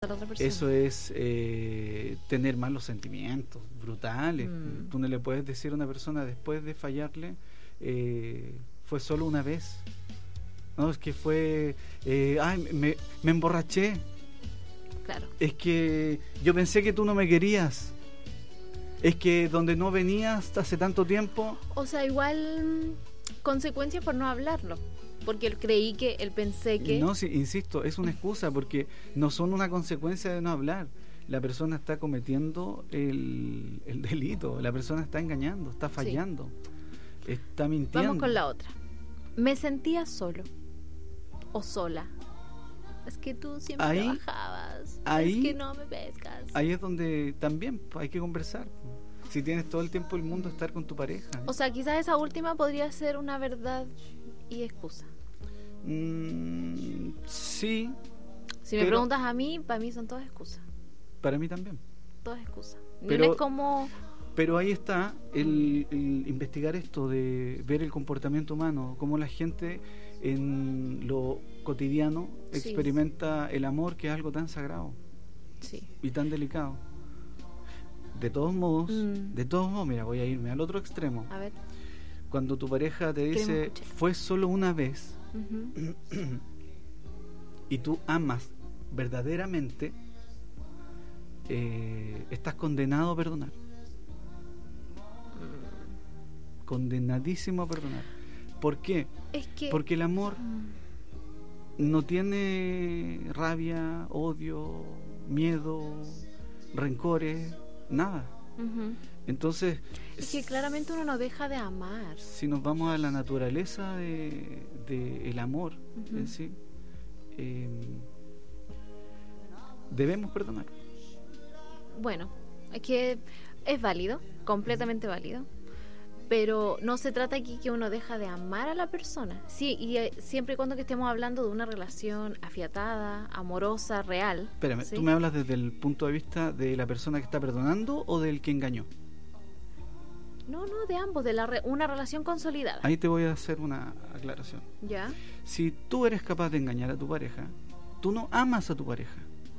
a la otra persona. Eso es tener malos sentimientos brutales. Tú no le puedes decir a una persona después de fallarle, fue solo una vez. No, es que fue, me emborraché. Claro. Es que yo pensé que tú no me querías. Es que donde no venías hace tanto tiempo. O sea, igual consecuencias por no hablarlo. Porque él pensé que... No, sí, insisto, es una excusa porque no son una consecuencia de no hablar. La persona está cometiendo el delito, la persona está engañando, está fallando, está mintiendo. Vamos con la otra. Me sentía solo o sola. Es que tú siempre trabajabas. Es que no me pescas. Ahí es donde también hay que conversar. Si tienes todo el tiempo del mundo estar con tu pareja. O sea, quizás esa última podría ser una verdad y excusa. Sí. Si me preguntas a mí, para mí son todas excusas. Para mí también. Todas excusas. Pero no es como... Pero ahí está el investigar esto de ver el comportamiento humano, cómo la gente en lo cotidiano experimenta el amor, que es algo tan sagrado y tan delicado. De todos modos, mira, voy a irme al otro extremo. A ver. Cuando tu pareja te dice, fue solo una vez, y tú amas verdaderamente, estás condenado a perdonar. Condenadísimo a perdonar. ¿Por qué? Porque el amor no tiene rabia, odio, miedo, rencores, nada. Entonces es que claramente uno no deja de amar. Si nos vamos a la naturaleza de el amor en sí, debemos perdonar. Bueno, es que es válido, completamente válido, pero no se trata aquí que uno deja de amar a la persona. Sí, y siempre y cuando que estemos hablando de una relación afiatada, amorosa, real. Espérame, ¿sí? ¿Tú me hablas desde el punto de vista de la persona que está perdonando o del que engañó? No, de ambos, de una relación consolidada. Ahí te voy a hacer una aclaración. ¿Ya? Si tú eres capaz de engañar a tu pareja, tú no amas a tu pareja.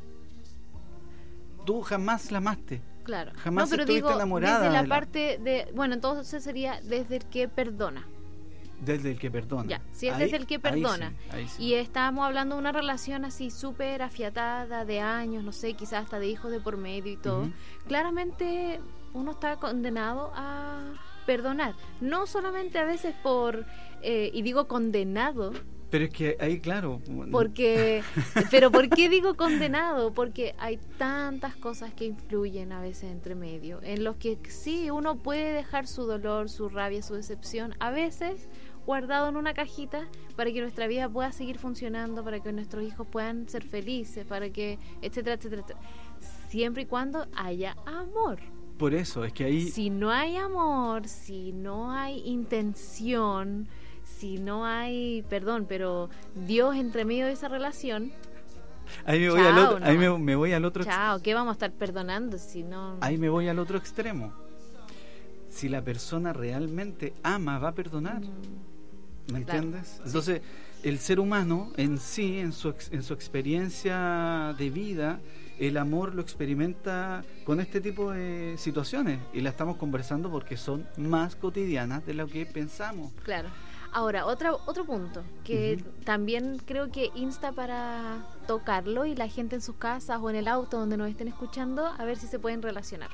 Tú jamás la amaste. Claro. Jamás pero estuviste enamorada. Desde la parte de... Bueno, entonces sería desde el que perdona. Desde el que perdona. Ya, si es desde el que perdona. Ahí sí. Y estábamos hablando de una relación así súper afiatada, de años, no sé, quizás hasta de hijos de por medio y todo. Claramente uno está condenado a perdonar. No solamente a veces y digo condenado... Pero es que ahí, claro... Pero ¿por qué digo condenado? Porque hay tantas cosas que influyen a veces entre medio, en los que sí, uno puede dejar su dolor, su rabia, su decepción, a veces guardado en una cajita para que nuestra vida pueda seguir funcionando, para que nuestros hijos puedan ser felices, para que, etcétera, etcétera, etcétera. Siempre y cuando haya amor. Por eso, es que ahí... Si no hay amor, si no hay intención... Si no hay, pero Dios entre medio de esa relación, ahí me voy me voy al otro extremo. ¿Qué vamos a estar perdonando si no? Ahí me voy al otro extremo. Si la persona realmente ama, va a perdonar. ¿Me entiendes? Sí. Entonces, el ser humano en sí, en su experiencia de vida, el amor lo experimenta con este tipo de situaciones y la estamos conversando porque son más cotidianas de lo que pensamos. Claro. Ahora, otro punto que también creo que insta para tocarlo y la gente en sus casas o en el auto donde nos estén escuchando, a ver si se pueden relacionar.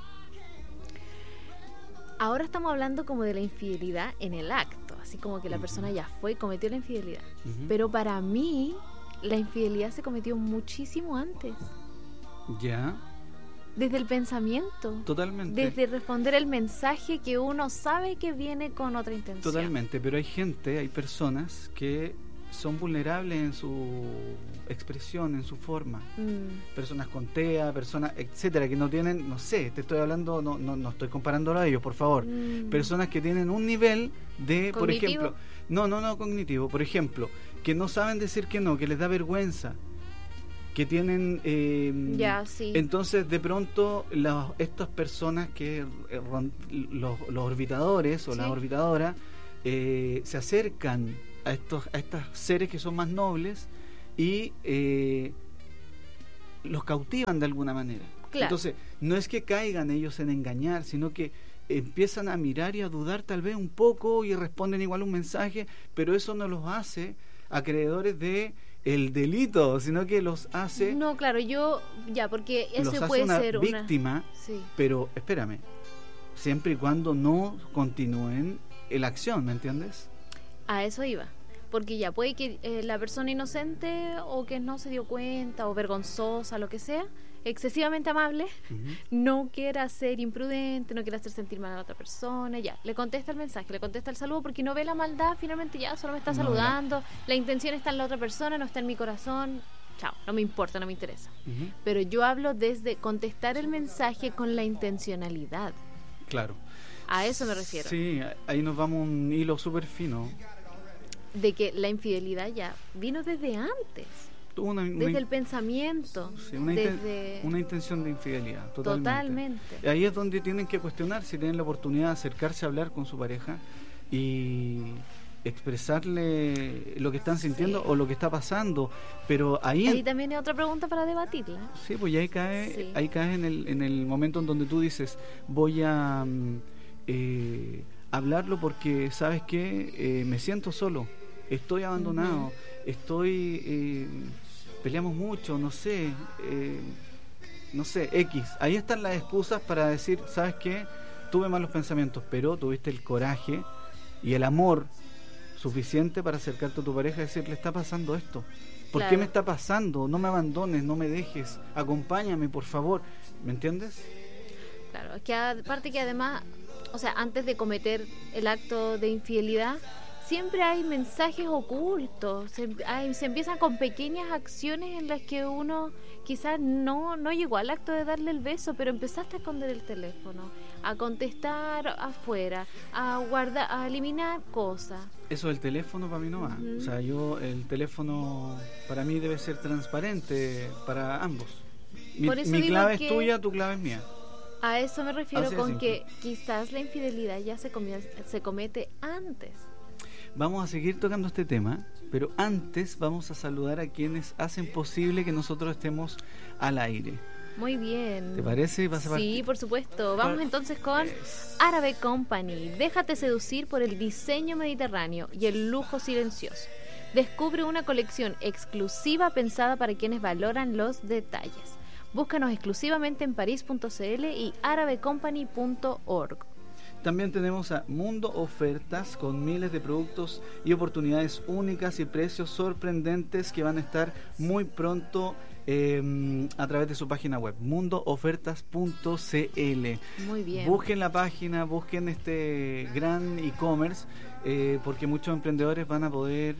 Ahora estamos hablando como de la infidelidad en el acto, así como que la persona ya fue y cometió la infidelidad. Pero para mí, la infidelidad se cometió muchísimo antes. ¿Ya? Desde el pensamiento. Totalmente. Desde responder el mensaje que uno sabe que viene con otra intención. Totalmente, pero hay personas que son vulnerables en su expresión, en su forma. Personas con TEA, personas, etcétera, que no tienen, no sé, te estoy hablando, no estoy comparándolo a ellos, por favor. Personas que tienen un nivel de, ¿cognitivo? Por ejemplo, no cognitivo, por ejemplo, que no saben decir que no, que les da vergüenza, que tienen entonces de pronto estas personas que los orbitadores o las orbitadoras se acercan a estos seres que son más nobles y los cautivan de alguna manera. Claro. Entonces, no es que caigan ellos en engañar, sino que empiezan a mirar y a dudar tal vez un poco y responden igual un mensaje, pero eso no los hace acreedores de el delito, sino que los hace... No, claro, porque ese los puede hace una ser víctima, Sí. pero espérame, siempre y cuando no continúen la acción, ¿me entiendes? A eso iba. Porque ya puede que la persona inocente o que no se dio cuenta o vergonzosa, lo que sea, excesivamente amable, no quiera ser imprudente, no quiera hacer sentir mal a la otra persona, ya, le contesta el mensaje, le contesta el saludo porque no ve la maldad, finalmente ya solo me está saludando, la intención está en la otra persona, no está en mi corazón, chao, no me importa, no me interesa. Pero yo hablo desde contestar el mensaje con la intencionalidad. Claro. A eso me refiero. Sí, ahí nos vamos a un hilo súper fino. De que la infidelidad ya vino desde antes. Desde el pensamiento. Sí, una intención de infidelidad. Totalmente. Ahí es donde tienen que cuestionar si tienen la oportunidad de acercarse a hablar con su pareja y expresarle lo que están sintiendo o lo que está pasando. Pero ahí también hay otra pregunta para debatirla. Sí, pues ya ahí cae en el momento en donde tú dices, voy a hablarlo porque, ¿sabes qué? Me siento solo, estoy abandonado, peleamos mucho, no sé, X. Ahí están las excusas para decir, ¿sabes qué? Tuve malos pensamientos, pero tuviste el coraje y el amor suficiente para acercarte a tu pareja y decirle, está pasando esto. ¿Por qué me está pasando? No me abandones, no me dejes, acompáñame, por favor. ¿Me entiendes? Claro, es que aparte que además, o sea, antes de cometer el acto de infidelidad, siempre hay mensajes ocultos, se empiezan con pequeñas acciones en las que uno quizás no llegó al acto de darle el beso, pero empezaste a esconder el teléfono, a contestar afuera, a eliminar cosas. Eso del teléfono para mí no va. O sea, el teléfono para mí debe ser transparente para ambos. Mi clave es tuya, tu clave es mía. A eso me refiero con que quizás la infidelidad ya se comete antes. Vamos a seguir tocando este tema, pero antes vamos a saludar a quienes hacen posible que nosotros estemos al aire. Muy bien. ¿Te parece? Sí, por supuesto. Vamos entonces con Árabe Company. Déjate seducir por el diseño mediterráneo y el lujo silencioso. Descubre una colección exclusiva pensada para quienes valoran los detalles. Búscanos exclusivamente en paris.cl y arabecompany.org. También tenemos a Mundo Ofertas con miles de productos y oportunidades únicas y precios sorprendentes que van a estar muy pronto a través de su página web, mundoofertas.cl. Muy bien. Busquen la página, busquen este gran e-commerce, porque muchos emprendedores van a poder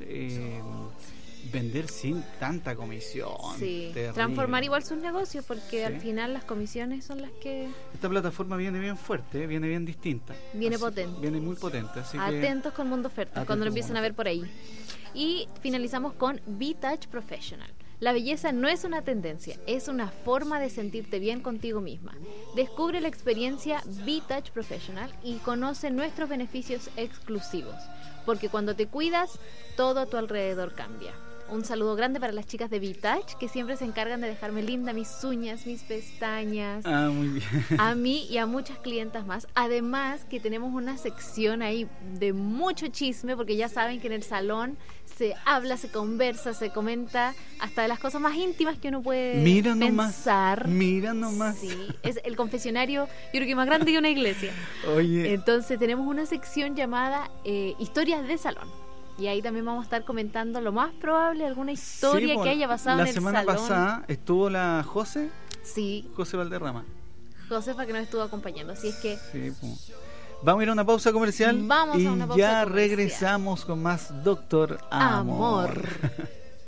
vender sin tanta comisión. Sí, terrible. Transformar igual sus negocios, porque al final las comisiones son las que... Esta plataforma viene bien fuerte, viene bien distinta. Potente. Viene muy potente. Así atentos con Mundo Ofertas, cuando lo empiecen a ver por ahí. Y finalizamos con V-Touch Professional. La belleza no es una tendencia, es una forma de sentirte bien contigo misma. Descubre la experiencia V-Touch Professional y conoce nuestros beneficios exclusivos, porque cuando te cuidas, todo a tu alrededor cambia. Un saludo grande para las chicas de V-Touch, que siempre se encargan de dejarme linda mis uñas, mis pestañas. Muy bien. A mí y a muchas clientas más. Además que tenemos una sección ahí de mucho chisme, porque ya saben que en el salón se habla, se conversa, se comenta hasta de las cosas más íntimas que uno puede pensar. Mira nomás. Sí, es el confesionario, yo creo que más grande que una iglesia. Oye. Entonces tenemos una sección llamada Historias de Salón. Y ahí también vamos a estar comentando lo más probable, alguna historia que haya pasado en el salón. La semana pasada estuvo la José. Sí. José Valderrama. Josefa, que nos estuvo acompañando. Así es que... Sí, pues. Vamos a ir a una pausa comercial. Vamos a una pausa comercial. Y ya regresamos con más Doctor Amor.